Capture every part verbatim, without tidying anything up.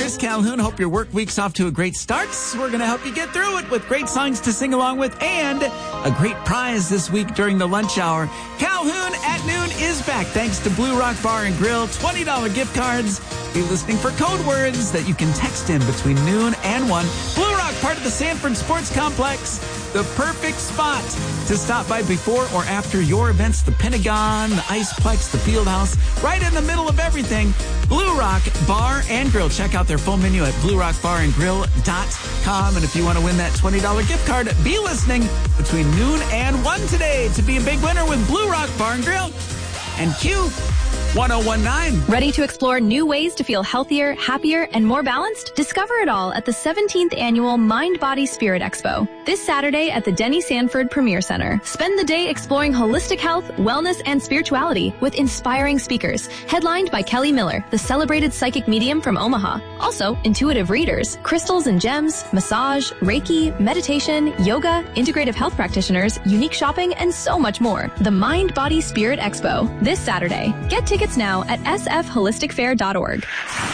Chris Calhoun. Hope your work week's off to a great start. We're going to help you get through it with great songs to sing along with and a great prize this week during the lunch hour. Calhoun at Noon is back thanks to Blue Rock Bar and Grill. twenty dollars gift cards. Be listening for code words that you can text in between noon and one. Blue Rock, part of the Sanford Sports Complex. The perfect spot to stop by before or after your events. The Pentagon, the Iceplex, the Fieldhouse, right in the middle of everything. Blue Rock Bar and Grill. Check out their full menu at blue rock bar and grill dot com. And if you want to win that twenty dollars gift card, be listening between noon and one today to be a big winner with Blue Rock Bar and Grill. And Q one oh one nine. Ready to explore new ways to feel healthier, happier, and more balanced? Discover it all at the seventeenth Annual Mind, Body, Spirit Expo. This Saturday at the Denny Sanford Premier Center. Spend the day exploring holistic health, wellness, and spirituality with inspiring speakers. Headlined by Kelly Miller, the celebrated psychic medium from Omaha. Also, intuitive readers, crystals and gems, massage, Reiki, meditation, yoga, integrative health practitioners, unique shopping, and so much more. The Mind, Body, Spirit Expo. This Saturday. Get tickets now at s f holistic fair dot org.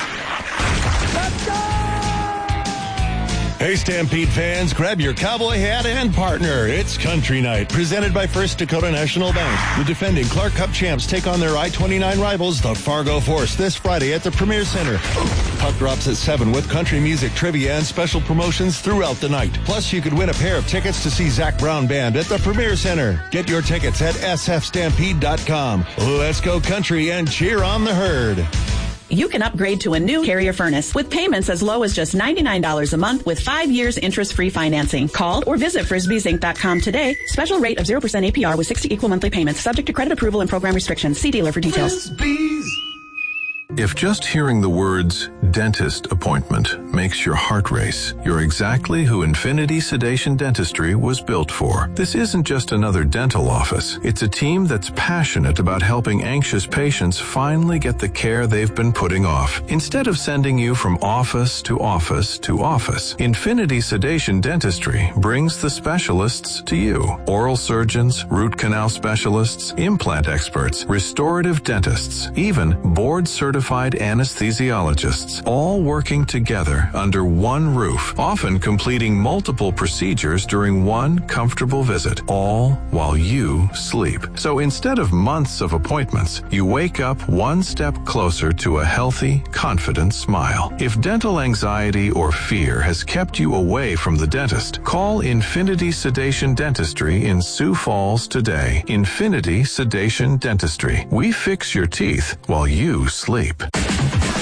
Hey, Stampede fans, grab your cowboy hat and partner. It's Country Night, presented by First Dakota National Bank. The defending Clark Cup champs take on their I twenty-nine rivals, the Fargo Force, this Friday at the Premier Center. Puck drops at seven with country music, trivia, and special promotions throughout the night. Plus, you could win a pair of tickets to see Zach Brown Band at the Premier Center. Get your tickets at s f stampede dot com. Let's go country and cheer on the herd. You can upgrade to a new Carrier furnace with payments as low as just ninety-nine dollars a month with five years interest-free financing. Call or visit frisbees inc dot com today. Special rate of zero percent A P R with sixty equal monthly payments subject to credit approval and program restrictions. See dealer for details. Frisbees. If just hearing the words dentist appointment makes your heart race, you're exactly who Infinity Sedation Dentistry was built for. This isn't just another dental office. It's a team that's passionate about helping anxious patients finally get the care they've been putting off. Instead of sending you from office to office to office, Infinity Sedation Dentistry brings the specialists to you. Oral surgeons, root canal specialists, implant experts, restorative dentists, even board-certified anesthesiologists, all working together under one roof, often completing multiple procedures during one comfortable visit, all while you sleep. So instead of months of appointments, you wake up one step closer to a healthy, confident smile. If dental anxiety or fear has kept you away from the dentist, call Infinity Sedation Dentistry in Sioux Falls today. Infinity Sedation Dentistry. We fix your teeth while you sleep.